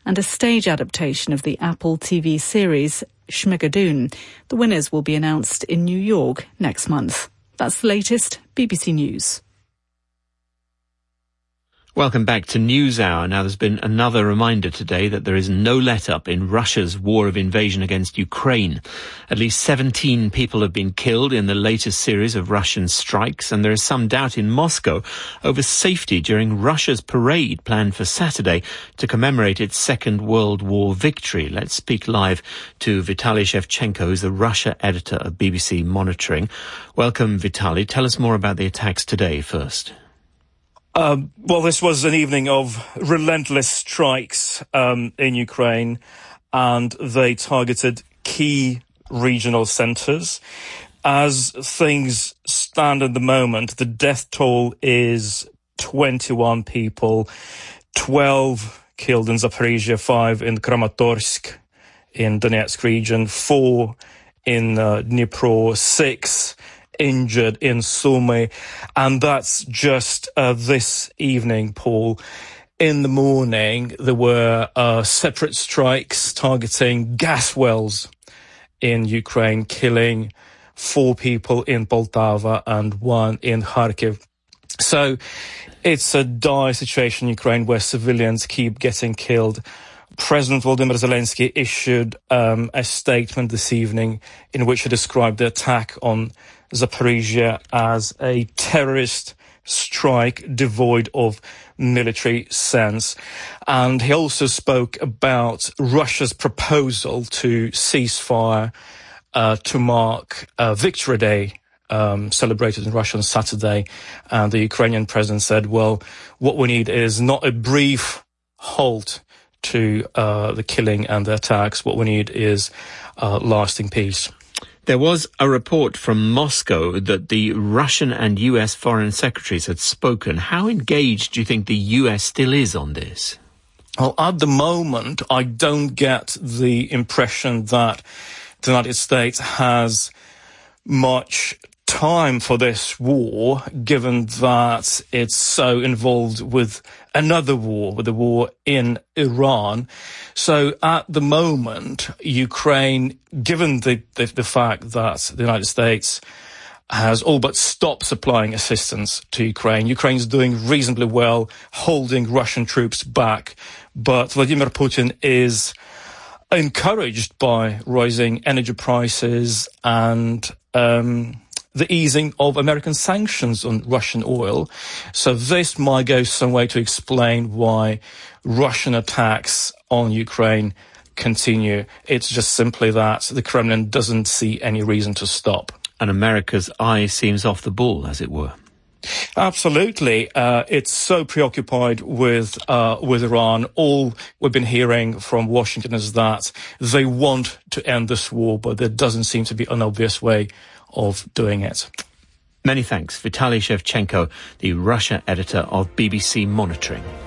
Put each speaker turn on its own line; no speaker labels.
and a stage adaptation of the Apple TV series Schmigadoon. The winners will be announced in New York next month. That's the latest. BBC News.
Welcome back to NewsHour. Now, there's been another reminder today that there is no let-up in Russia's war of invasion against Ukraine. At least 17 people have been killed in the latest series of Russian strikes, and there is some doubt in Moscow over safety during Russia's parade planned for Saturday to commemorate its Second World War victory. Let's speak live to Vitaly Shevchenko, who's the Russia editor of BBC Monitoring. Welcome, Vitaly. Tell us more about the attacks today first.
Well, this was an evening of relentless strikes in Ukraine, and they targeted key regional centres. As things stand at the moment, the death toll is 21 people, 12 killed in Zaporizhia, 5 in Kramatorsk in Donetsk region, 4 in Dnipro, 6 injured in Sumy, and that's just this evening, Paul. In the morning, there were separate strikes targeting gas wells in Ukraine, killing 4 people in Poltava and 1 in Kharkiv. So it's a dire situation in Ukraine where civilians keep getting killed. President Volodymyr Zelensky issued a statement this evening in which he described the attack on Zaporizhia as a terrorist strike devoid of military sense. And he also spoke about Russia's proposal to cease fire to mark Victory Day, celebrated in Russia on Saturday. And the Ukrainian president said, well, what we need is not a brief halt to the killing and the attacks. What we need is lasting peace.
There was a report from Moscow that the Russian and US foreign secretaries had spoken. How engaged do you think the US still is on this?
Well, at the moment, I don't get the impression that the United States has much time for this war, given that it's so involved with another war, with the war in Iran. So at the moment, Ukraine, given the fact that the United States has all but stopped supplying assistance to Ukraine, Ukraine's doing reasonably well, holding Russian troops back. But Vladimir Putin is encouraged by rising energy prices and the easing of American sanctions on Russian oil. So this might go some way to explain why Russian attacks on Ukraine continue. It's just simply that the Kremlin doesn't see any reason to stop.
And America's eye seems off the ball, as it were.
Absolutely. It's so preoccupied with Iran. All we've been hearing from Washington is that they want to end this war, but there doesn't seem to be an obvious way of doing it.
Many thanks. Vitaly Shevchenko, the Russia editor of BBC Monitoring.